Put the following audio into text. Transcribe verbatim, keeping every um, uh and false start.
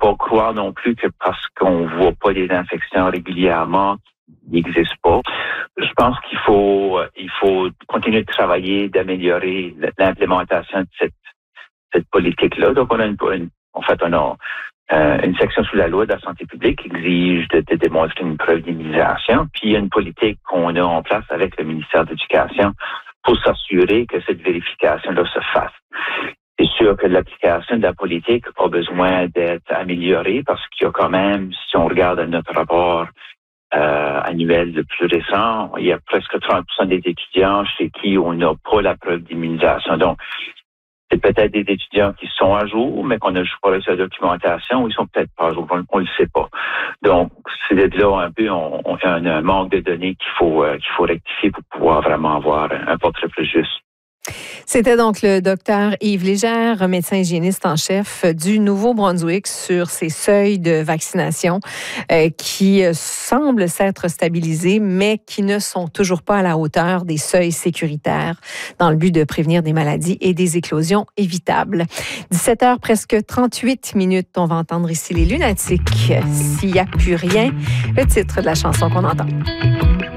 pas croire non plus que parce qu'on voit pas des infections régulièrement, il n'existe pas. Je pense qu'il faut, il faut continuer de travailler, d'améliorer l'implémentation de cette, cette politique-là. Donc, on a une, une en fait, on a euh, une section sous la loi de la santé publique qui exige de, de démontrer une preuve d'immunisation. Puis, il y a une politique qu'on a en place avec le ministère de l'Éducation pour s'assurer que cette vérification-là se fasse. C'est sûr que l'application de la politique a besoin d'être améliorée parce qu'il y a quand même, si on regarde notre rapport euh, annuel le plus récent, il y a presque trente pour cent des étudiants chez qui on n'a pas la preuve d'immunisation. Donc, c'est peut-être des étudiants qui sont à jour, mais qu'on n'a pas reçu la documentation, ou ils sont peut-être pas à jour, on ne le sait pas. Donc, c'est de là un peu, on, on a un, un manque de données qu'il faut, euh, qu'il faut rectifier pour pouvoir vraiment avoir un portrait plus juste. C'était donc le docteur Yves Légère, médecin hygiéniste en chef du Nouveau-Brunswick, sur ces seuils de vaccination euh, qui semblent s'être stabilisés, mais qui ne sont toujours pas à la hauteur des seuils sécuritaires dans le but de prévenir des maladies et des éclosions évitables. dix-sept heures, presque trente-huit minutes. On va entendre ici les Lunatiques. S'il n'y a plus rien, le titre de la chanson qu'on entend.